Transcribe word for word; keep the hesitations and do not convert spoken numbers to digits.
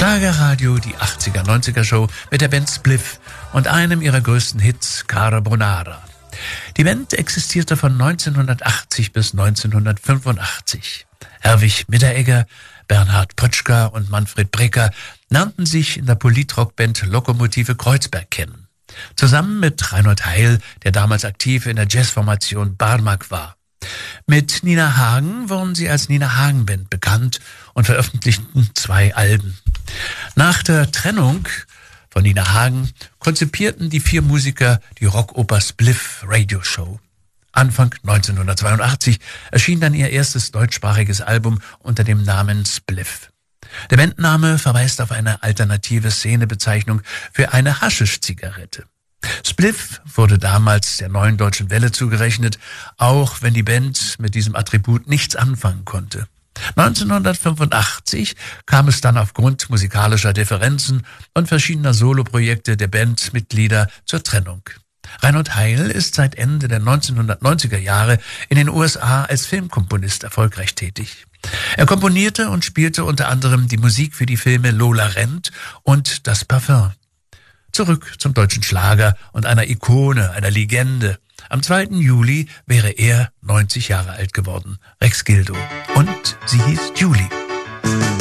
Schlagerradio, die achtziger-neunziger-Show mit der Band Spliff und einem ihrer größten Hits, Carbonara. Die Band existierte von neunzehnhundertachtzig bis neunzehnhundertfünfundachtzig. Erwig Mitteregger, Bernhard Pötschka und Manfred Breker lernten sich in der Politrock-Band Lokomotive Kreuzberg kennen. Zusammen mit Reinhold Heil, der damals aktiv in der Jazzformation Barmak war. Mit Nina Hagen wurden sie als Nina Hagen Band bekannt und veröffentlichten zwei Alben. Nach der Trennung von Nina Hagen konzipierten die vier Musiker die Rockoper Spliff Radio Show. Anfang neunzehnhundertzweiundachtzig erschien dann ihr erstes deutschsprachiges Album unter dem Namen Spliff. Der Bandname verweist auf eine alternative Szenebezeichnung für eine Haschisch-Zigarette. Spliff wurde damals der Neuen Deutschen Welle zugerechnet, auch wenn die Band mit diesem Attribut nichts anfangen konnte. neunzehnhundertfünfundachtzig kam es dann aufgrund musikalischer Differenzen und verschiedener Soloprojekte der Bandmitglieder zur Trennung. Reinhold Heil ist seit Ende der neunzehnhundertneunziger Jahre in den U S A als Filmkomponist erfolgreich tätig. Er komponierte und spielte unter anderem die Musik für die Filme Lola rennt und Das Parfum. Zurück zum deutschen Schlager und einer Ikone, einer Legende. Am zweiten Juli wäre er neunzig Jahre alt geworden. Rex Gildo. Und sie hieß Julie.